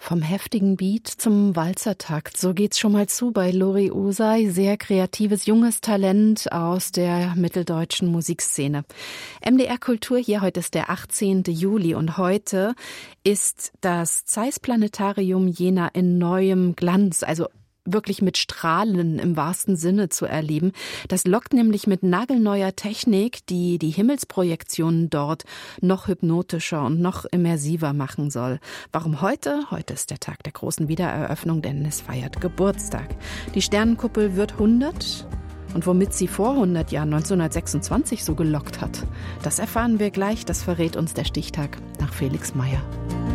Vom heftigen Beat zum Walzertakt, so geht's schon mal zu bei Lori Usay, sehr kreatives, junges Talent aus der mitteldeutschen Musikszene. MDR Kultur hier, heute ist der 18. Juli und heute ist das Zeiss Planetarium Jena in neuem Glanz, also wirklich mit Strahlen im wahrsten Sinne zu erleben. Das lockt nämlich mit nagelneuer Technik, die die Himmelsprojektionen dort noch hypnotischer und noch immersiver machen soll. Warum heute? Heute ist der Tag der großen Wiedereröffnung, denn es feiert Geburtstag. Die Sternenkuppel wird 100 und womit sie vor 100 Jahren 1926 so gelockt hat, das erfahren wir gleich. Das verrät uns der Stichtag nach Felix Meyer.